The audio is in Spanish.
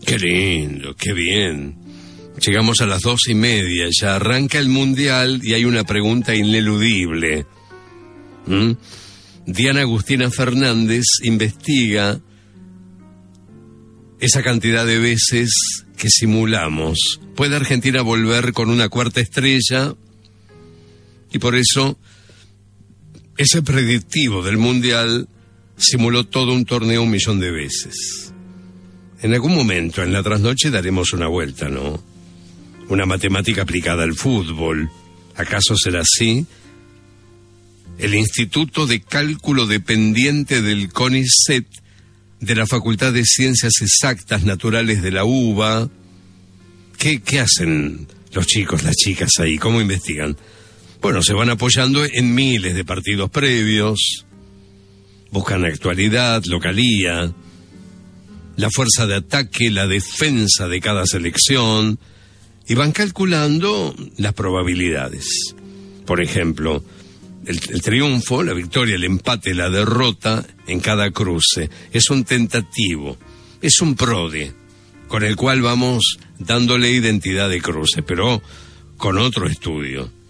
Qué lindo, qué bien. Llegamos a las 2:30, ya arranca el Mundial y hay una pregunta ineludible. Diana Agustina Fernández investiga esa cantidad de veces que simulamos. ¿Puede Argentina volver con una cuarta estrella? Y por eso, ese predictivo del Mundial simuló todo un torneo 1.000.000 de veces. En algún momento, en la trasnoche, daremos una vuelta, ¿no? Una matemática aplicada al fútbol. ¿Acaso será así? El Instituto de Cálculo dependiente del CONICET, de la Facultad de Ciencias Exactas Naturales de la UBA. ¿Qué hacen los chicos, las chicas ahí? ¿Cómo investigan? Bueno, se van apoyando en miles de partidos previos, buscan actualidad, localía, la fuerza de ataque, la defensa de cada selección, y van calculando las probabilidades. Por ejemplo, el triunfo, la victoria, el empate, la derrota en cada cruce. Es un tentativo, es un PRODE, con el cual vamos dándole identidad de cruce, pero con otro estudio.